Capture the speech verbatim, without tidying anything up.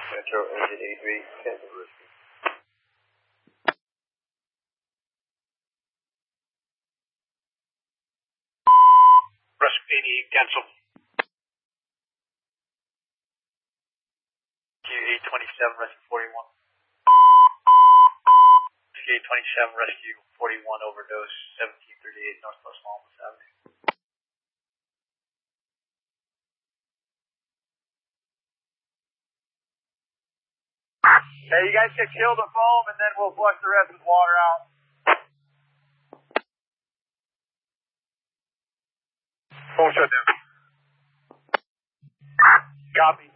Metro engine eighty-three, cancel rescue. Rescue eighty-eight, cancel. Rescue eight twenty-seven, rescue forty-one. Rescue eight twenty-seven, rescue forty-one, overdose, seventeen thirty-eight Northwest Longmouth Avenue. Hey, you guys can kill the foam and then we'll flush the rest of the water out. Full shutdown. Copy.